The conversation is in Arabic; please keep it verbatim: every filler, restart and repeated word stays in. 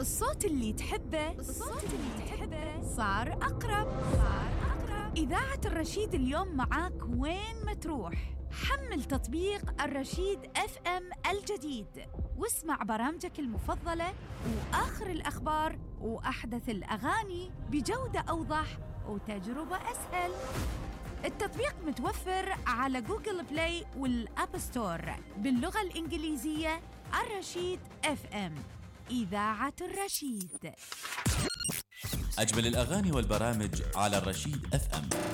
الصوت اللي تحبه الصوت اللي تحبه صار أقرب صار أقرب. إذاعة الرشيد اليوم معاك وين ما تروح. حمل تطبيق الرشيد اف ام الجديد واسمع برامجك المفضلة وآخر الأخبار وأحدث الأغاني بجودة أوضح وتجربة أسهل. التطبيق متوفر على جوجل بلاي والأب ستور باللغة الإنجليزية. الرشيد اف ام، إذاعة الرشيد. أجمل الأغاني والبرامج على الرشيد اف ام.